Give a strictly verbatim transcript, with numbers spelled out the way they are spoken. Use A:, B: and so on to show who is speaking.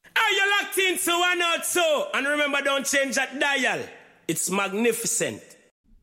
A: Are you locked into one or two? And remember, don't change that dial. It's magnificent.